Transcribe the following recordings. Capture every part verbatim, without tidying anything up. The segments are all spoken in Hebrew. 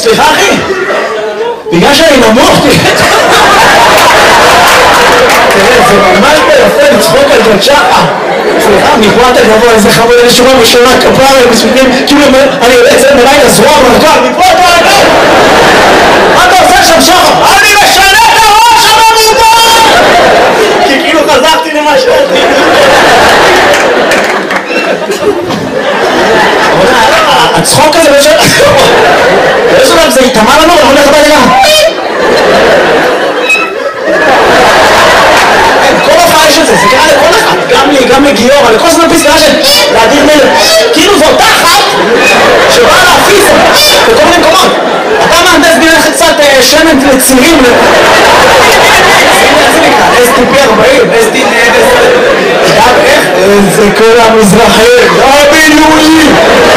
סליחה אחי, בגלל שאני נמוך, תראה, זה ממש ביפה לצחוק על דוד שחר. סליחה, מפרט הגבוה, איזה חמוד, אני שומע משונה כפרה, מספיקים, כאילו אני יוצא מלילה זרוע מרקוע, מפרט הגבוה! מה אתה עושה שם שחר? אני משנה את הראש הממומן! כי כאילו חזרתי למה שאתי. הצחוק הזה בשביל... יש עליו, זה יתאמה לנו, אנחנו הולך הבא גם. כל הופעה יש את זה, זה קרה לכל אחד, גם לי, גם לגיורא, לכל זמן פסקה של להדיר מלך. כאילו זו אותה אחת שבאה להפיץ בכל מיני מקומות. אתה מהנדס בינך קצת שמן לצירים. איך זה נקרא? אס טי פי ארבעים, אס טי פי גם איך? זה כל המזרחים, דאבליו-אי.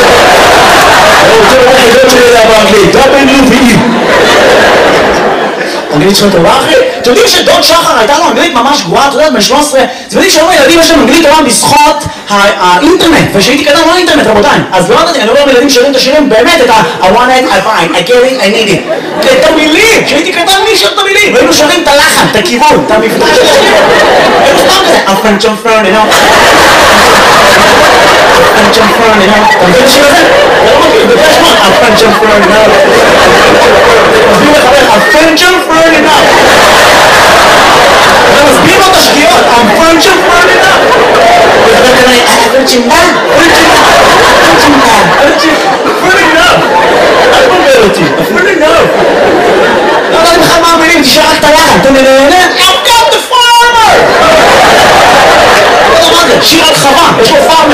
זה היחידות שלי זה באנגלית, דאבליו-אי. אנגלית שלו טובה אחי? אתם יודעים שדוד שחר הייתה לו אנגלית ממש גרועה, אתה יודעת, בן שלוש עשרה, אתם יודעים שהיום הילדים יש להם אנגלית טובה בזכות האינטרנט, ושהייתי קדם לא אינטרנט רבותיי, אז לא יודעת, אני אומר לילדים שרים את השירים באמת את ה- I want it, I find, I get it, I need it, את המילים, שהייתי קדם מי שר את המילים, והיינו שרים את הלחן, את הכיוון, את המבטא של השירים, היינו סתם כזה, I'm French, I'm French, you know, I'm French, I'm French, you know, אתה מבין את השיר הזה? אתה לא מכיר, בגלל שמות, I'm French, I'm French, you know, מסביר לחבר, I'm French, I'm French, you know, אתה מסביר לו את השגיאות, I'm French, I'm French, you know, וחבר כזה, I French, you know, French, you know, French, you know, French, you know, אל תבלבל אותי, French, you know, לא יודעת לך מה המילים, תשאר רק את הלחן, אתה נהנה, I've got the farmer! לא יודע מה זה, שיר על חווה, יש לו פארמר.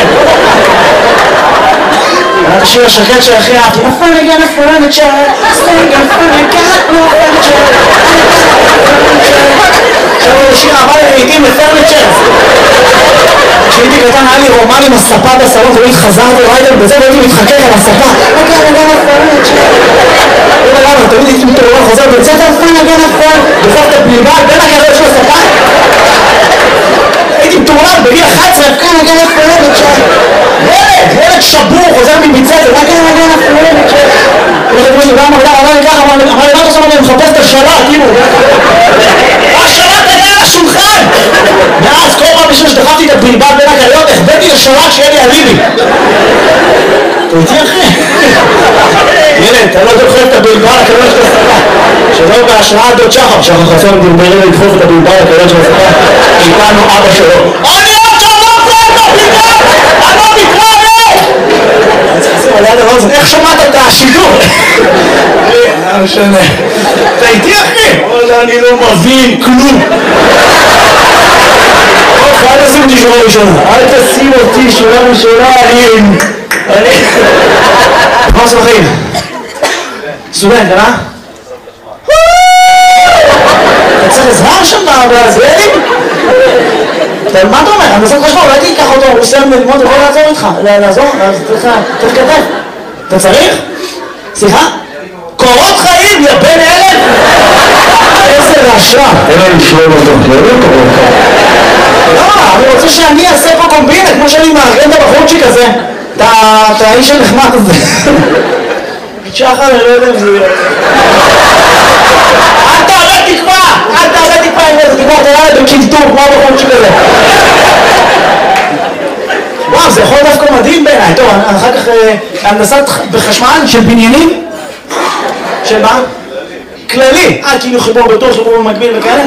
את השיר השקט שהכי אהבתי, נפל again a furniture, staying in front of got no furniture, זה שיר אהבה לעיתים לפרניצ'ר. כשהייתי קטן היה לי רומן עם הספה בסלון, תמיד חזרתי ריידר בזה והייתי מתחכך על הספה, again again a furniture. לא יודע למה, תמיד הייתי מתעורר חוזר בצאת נפל again a furniture, בסוף את הבלבל בין הגדול של הספה. הייתי מתעורר בגיל אחת עשרה, again again a furniture. ילד, ילד שבור, חוזר מביצת, זה רק אין הגן הפרולת ש... הולכת כמו שבא מגדר, אמר לי ככה, אמר לי, מה אתה עושה? אני מחפש את השלט, כאילו. השלט היה על השולחן! ואז כל פעם בשביל שדחפתי את הבלבל בין הקריות, החבאתי לשלט שיהיה לי אליבי. אתה איתי אחי? ילד, אתה לא דוחף את הבלבל לקריות של הספה. שלא בהשראת דוד שחר, שחר חסון בלבלים לדחוף את הבלבל לקריות של הספה, איתנו אבא שלו. אני עוד שלום פה את הבלבל! אני לא מתראה! על יד הרוזן, איך שמעת את השידור? לא משנה. אתה איתי אחי? וואלה, אני לא מבין כלום. אוקיי, אל תשים אותי שורה ראשונה. אל תשים אותי שורה ראשונה, אני... אני... מה עושה בחיים? סטודנט, אה? אתה צריך עזרה שם בעזריאלים? מה אתה אומר? אני עושה חשמל, אולי תיקח אותו, הוא עושה ללמוד, הוא יכול לעזור איתך, לעזור, צריך כתב. אתה צריך? סליחה? קורות חיים, יא בן אלף? איזה רעשה. אין לנו שלום אותו, לא לא קורות חיים. לא, אני רוצה שאני אעשה פה קומבינה, כמו שאני מארגן את הבחורצ'יק הזה, את האיש הנחמד הזה. שחר, אני לא יודע אם זה יהיה. אל תעלה תקווה! אל תעלה תקווה עם איזה תקווה, אתה יאללה בקלטור, כמו הבחורצ'יק הזה. וואו, זה יכול דווקא מדהים בעיניי. טוב, אחר כך הנדסת בחשמל של בניינים? של מה? כללי. אה, כאילו חיבור בתור, חיבור במקביל וכאלה?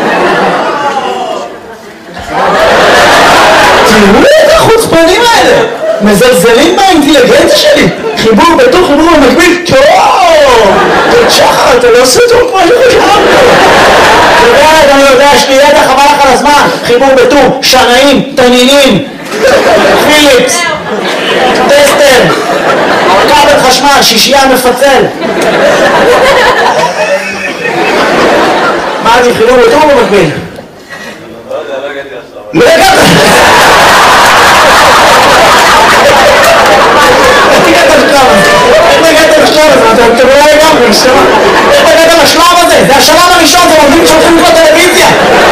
תראו את החוצפנים האלה! מזלזלים באינטליגנציה שלי! חיבור בתור, חיבור במקביל? טוב! דוד שחר, אתה לא עושה טוב כמו שחשבנו! אתה יודע, אני יודע, יש לי ידע חבל לך על הזמן! חיבור בתור, שנאים, תנינים! פיליפס, טסטר, כבל חשמל, שישייה מפצל. מה אני חילום יותר או במקביל? לא הגעת! איך הגעת לשלב הזה? איך הגעת לשלב הזה? אתה לא הגעת לשלב הזה? איך הגעת לשלב הזה? זה השלב הראשון, זה מוביל שהולכים לקרוא טלוויזיה!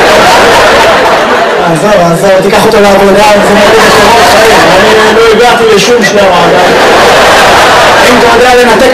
עזוב, עזוב, תיקח אותו לעבודה, זה מוביל את קורות חיים, אני לא הגעתי לשום שלב. אם אתה יודע לנתק